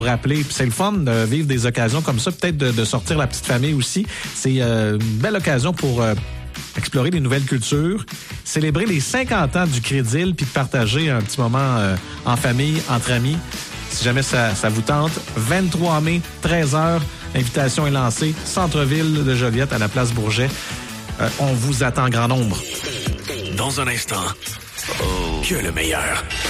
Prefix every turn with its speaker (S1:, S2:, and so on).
S1: rappeler. Puis c'est le fun de vivre des occasions comme ça, peut-être de sortir la petite famille aussi. C'est une belle occasion pour explorer des nouvelles cultures, célébrer les 50 ans du Crédil, puis de partager un petit moment en famille, entre amis. Si jamais ça vous tente, 23 mai, 13h, l'invitation est lancée, centre-ville de Joliette à la place Bourget. On vous attend en grand nombre.
S2: Dans un instant, que le meilleur.